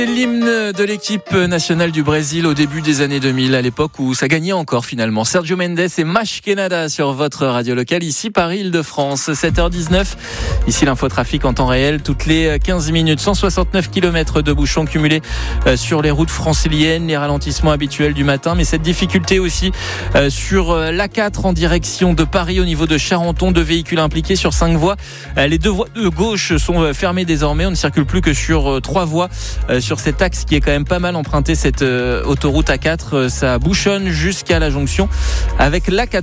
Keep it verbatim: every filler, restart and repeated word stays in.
C'est l'hymne de l'équipe nationale du Brésil au début des années deux mille, à l'époque où ça gagnait encore finalement. Sergio Mendes et Mas Queimada sur votre radio locale, ici Paris-Île-de-France. sept heures dix-neuf, ici l'infotrafic en temps réel, toutes les quinze minutes. cent soixante-neuf kilomètres de bouchons cumulés sur les routes franciliennes, les ralentissements habituels du matin, mais cette difficulté aussi sur l'A quatre en direction de Paris au niveau de Charenton, deux véhicules impliqués sur cinq voies. Les deux voies de gauche sont fermées désormais, on ne circule plus que sur trois voies sur cet axe qui est quand même pas mal emprunté, cette autoroute A quatre. Ça bouchonne jusqu'à la jonction avec l'A quatre.